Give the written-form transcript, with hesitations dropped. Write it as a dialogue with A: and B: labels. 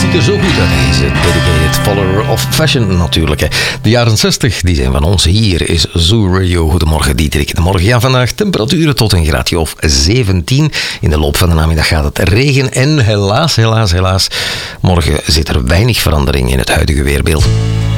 A: ziet er zo goed uit. Hij is dedicated follower of fashion natuurlijk. Hè. De jaren 60 die zijn van ons. Hier is Zoo Radio. Goedemorgen Diederik. De morgen. Ja, vandaag temperaturen tot een graadje of 17. In de loop van de namiddag gaat het regen. En helaas, morgen zit er weinig verandering in het huidige weerbeeld.